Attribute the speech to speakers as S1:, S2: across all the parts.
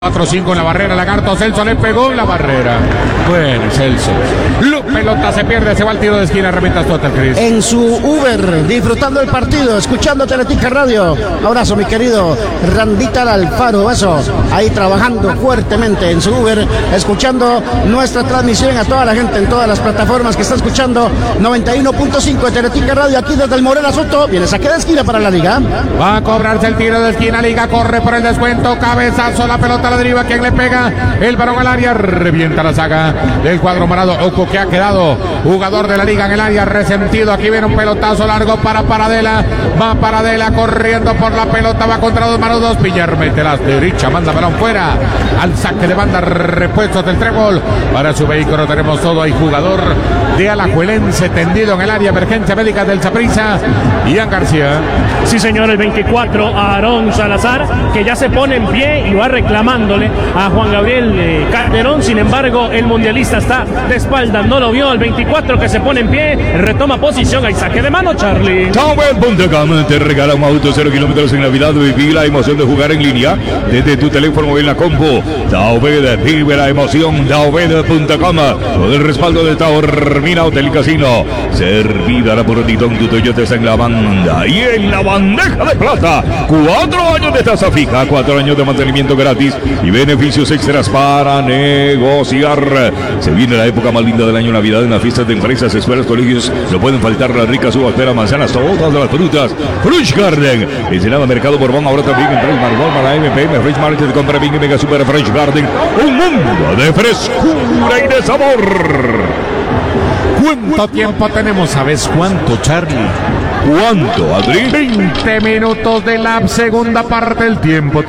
S1: 4-5 en la barrera, Lagarto, Celso le pegó en la barrera. Bueno, Celso. La pelota se pierde, se va al tiro de esquina, revientas total, Cris.
S2: En su Uber, disfrutando el partido, escuchando Teletica Radio. Abrazo, mi querido Randita Alfaro, eso. Ahí trabajando fuertemente en su Uber, escuchando nuestra transmisión a toda la gente en todas las plataformas que está escuchando 91.5 de Teletica Radio, aquí desde el Morera Soto. Viene saque de esquina para la Liga.
S1: Va a cobrarse el tiro de esquina, Liga corre por el descuento, cabezazo, la pelota la deriva, quien le pega, el balón al área, revienta la saga del cuadro morado. Oco, que ha quedado jugador de la Liga en el área, resentido. Aquí viene un pelotazo largo para Paradela, va Paradela corriendo por la pelota, va contra dos manos, dos, Pillar mete la derecha, manda balón fuera, al saque de banda, repuestos del trébol, para su vehículo tenemos todo, hay jugador de Alajuelense tendido en el área, emergencia médica del Saprissa, Ian García.
S3: Sí, señor, el 24, Aarón Salazar, que ya se pone en pie y va reclamándole a Juan Gabriel Calderón. Sin embargo, el mundialista está de espalda, no lo vio. El 24 que se pone en pie, retoma posición, hay saque de mano, Charlie.
S4: Taobel.com te regala un auto 0 kilómetros en Navidad. Viví la emoción de jugar en línea desde tu teléfono en la compu. Taobel, vive la emoción. Taobel.com con el respaldo de Taormina Hotel y Casino. Servida la porotitón, tu Toyota está en la banda y en la bandeja de plata. 4 años de tasa fija, 4 años de mantenimiento gratis y beneficios extras para negociar. Se viene la época más linda del año, Navidad, en las fiestas de empresas, escuelas, colegios. No pueden faltar las ricas uvas, peras, manzanas, todas las frutas. Fresh Garden, Ensenada, Mercado Borbón, ahora también en Fresh Margot, para MPM, Fresh Market de compra bien y mega super Fresh Garden. Un mundo de frescura y de sabor.
S1: ¿Cuánto tiempo tenemos? ¿Sabes cuánto, Charlie?
S4: ¿Cuánto, Adri?
S1: 20 minutos de la segunda parte del tiempo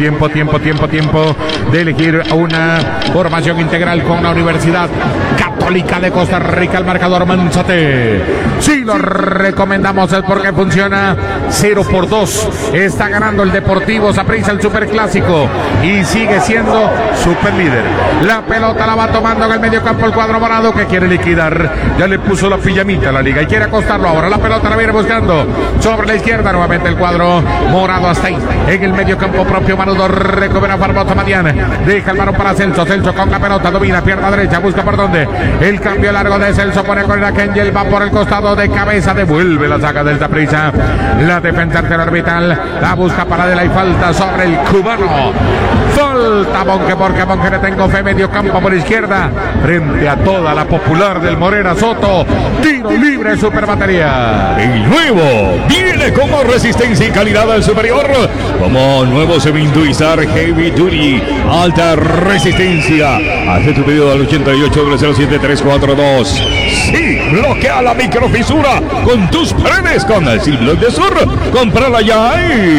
S1: de elegir una formación integral con la Universidad Católica de Costa Rica. El marcador, Manzate. Si lo recomendamos es porque funciona 0-2. Está ganando el Deportivo Saprissa el Superclásico y sigue siendo superlíder. La pelota la va tomando en el medio campo el cuadro morado, que quiere liquidar. Ya le puso la pijamita a la Liga y quiere acostarlo ahora. La pelota la viene buscando sobre la izquierda, nuevamente el cuadro morado hasta ahí, en el medio campo propio. Manudo recupera Barbota Madiana, deja el balón para Celso, Celso con la pelota, domina, pierna derecha, busca por dónde, el cambio largo de Celso, pone con el Kengel, va por el costado de cabeza, devuelve la saga del Saprissa, la defensa arbitral, la busca Paradela y falta sobre el cubano, falta Bonque, porque Bonque le tengo fe, medio campo por izquierda, frente a toda la popular del Morera Soto, tiro libre, super batería.
S4: El nuevo viene como resistencia y calidad al superior, como nuevo Seminduizar Heavy Duty, alta resistencia. Hace tu pedido al 88-07342. Sí, bloquea la microfisura con tus paredes con el Silblock de Sur. Cómprala ya.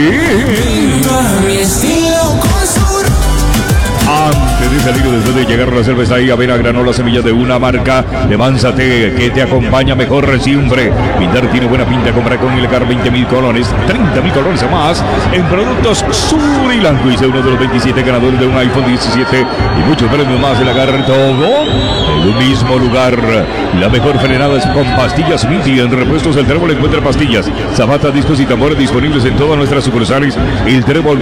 S4: Antes de salir, después de llegar a la cervecería, avena, granola, semillas de una marca, levántate, que te acompaña mejor siempre. Pintar tiene buena pinta, compra con Ilecar 20.000 colones, 30.000 colones o más en productos Surilanco. Y uno de los 27 ganadores de un iPhone 17 y muchos premios más de Lagar, todo en un mismo lugar. La mejor frenada es con pastillas Miti. En Repuestos El Trébol encuentra pastillas, zapatas, discos y tambores disponibles en todas nuestras sucursales. El Trébol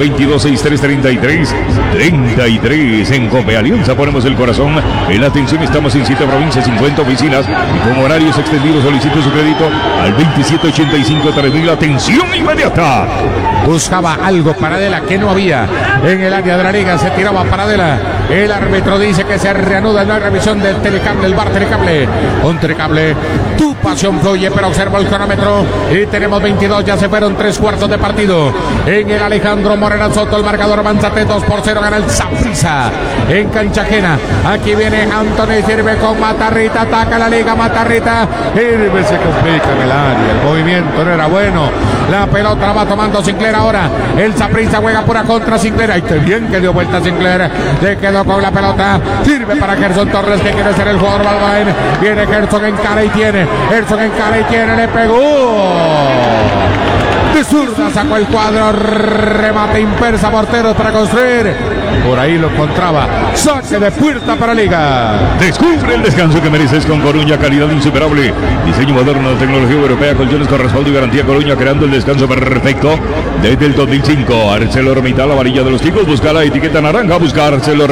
S4: 22633333. En Cope Alianza ponemos el corazón en la atención. Estamos en 7 provincias, 50 oficinas y con horarios extendidos. Solicite su crédito al 2785-3000. Atención inmediata.
S1: Buscaba algo Paradela que no había en el área de la Liga. Se tiraba Paradela. El árbitro dice que se reanuda en la revisión del telecable, el bar Telecable. Un Telecable, tu pasión fluye, pero observa el cronómetro y tenemos 22, ya se fueron 3/4 de partido. En el Alejandro Morera Soto, el marcador Manzate 2-0, gana el Saprissa en cancha ajena. Aquí viene Anthony, sirve con Matarrita, ataca la Liga, Matarrita, Irve se complica en el área, el movimiento no era bueno. La pelota la va tomando Sinclair ahora. El Saprissa juega pura contra Sinclair. Ahí está bien que dio vuelta Sinclair. Se quedó con la pelota. Sirve para Gerson Torres, que quiere ser el jugador Balbaen. Viene Gerson en cara y tiene. Gerson en cara y tiene. Le pegó. De zurda sacó el cuadro. Remate impersa, porteros para construir. Por ahí lo encontraba. Saque de puerta para Liga.
S4: Descubre el descanso que mereces con Coruña, calidad insuperable. Diseño moderno, tecnología europea, colchones con respaldo y garantía. Coruña, creando el descanso perfecto desde el 2005. ArcelorMittal, la varilla de los chicos. Busca la etiqueta naranja. Busca ArcelorMittal.